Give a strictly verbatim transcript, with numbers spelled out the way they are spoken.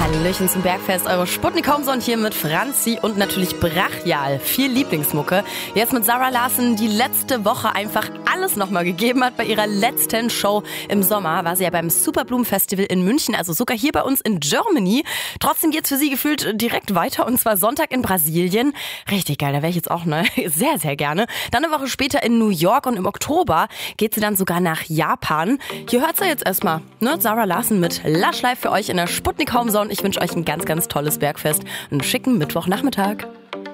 Hallöchen zum Bergfest, eure Sputnik Homezone hier mit Franzi und natürlich Brachial, viel Lieblingsmucke. Jetzt mit Zara Larsson, die letzte Woche einfach alles nochmal gegeben hat. Bei ihrer letzten Show im Sommer war sie ja beim Superblumen Festival in München, also sogar hier bei uns in Germany. Trotzdem geht's für sie gefühlt direkt weiter und zwar Sonntag in Brasilien. Richtig geil, da wäre ich jetzt auch ne, sehr, sehr gerne. Dann eine Woche später in New York und im Oktober geht sie dann sogar nach Japan. Hier hört's ja jetzt erstmal, ne? Zara Larsson mit Lush Live für euch in der Sputnik Homezone. Ich wünsche euch ein ganz, ganz tolles Bergfest. Einen schicken Mittwochnachmittag.